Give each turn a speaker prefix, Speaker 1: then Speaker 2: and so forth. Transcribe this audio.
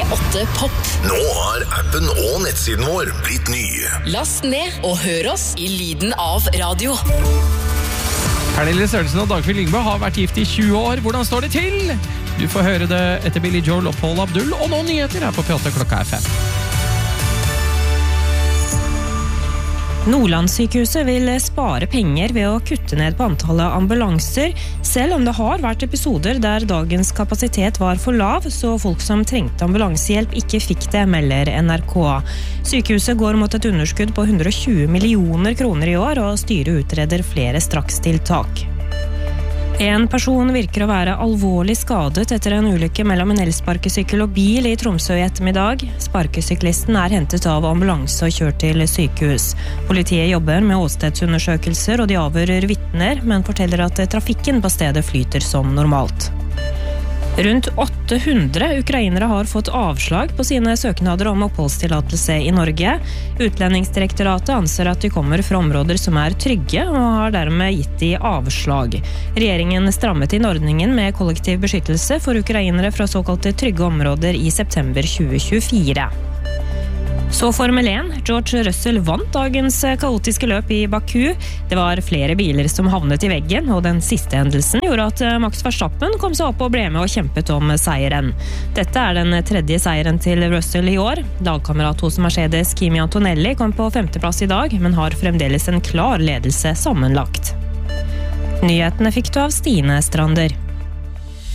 Speaker 1: 101,8 pop.
Speaker 2: Nå har appen og nettsiden vår blitt ny.
Speaker 1: Last ned og hør oss i lyden av radio.
Speaker 3: Pernille Sørensen og Dagfinn Lyngbø har vært gift i 20 år. Hvordan står det til? Du får høre det etter Billy Joel og Paul Abdul, og nå nyheter her på P8 klokka 5.
Speaker 4: Nordlandssykehuset vil spare penger ved å kutte ned på antallet ambulanser, selv om det har vært episoder der dagens kapasitet var for lav, så folk som trengte ambulansehjelp ikke fikk det, melder NRK. Sykehuset går mot et underskudd på 120 millioner kroner i år, og styret utreder flere strakstiltak. En person virker å være alvorlig skadet etter en ulykke mellom en elsparkesykkel og bil i Tromsø i ettermiddag. Sparkesyklisten er hentet av ambulanse og kjørt til sykehus. Politiet jobber med åstedsundersøkelser, og de avhører vitner, men forteller at trafikken på stedet flyter som normalt. Rundt 800 ukrainere har fått avslag på sine søknader om oppholdstillatelse i Norge. Utlendingsdirektoratet anser at de kommer fra områder som er trygge, og har dermed gitt de avslag. Regjeringen strammet inn ordningen med kollektiv beskyttelse for ukrainere fra såkalte trygge områder i september 2024. Så Formel 1. George Russell vant dagens kaotiske løp i Baku. Det var flere biler som havnet i veggen, og den siste hendelsen gjorde at Max Verstappen kom seg opp og ble med og kjempet om seieren. Dette er den tredje seieren til Russell i år. Lagkamerat hos Mercedes Kimi Antonelli kom på 5. plass i dag, men har fremdeles en klar ledelse sammenlagt. Nyhetene fikk du av Stine Strander.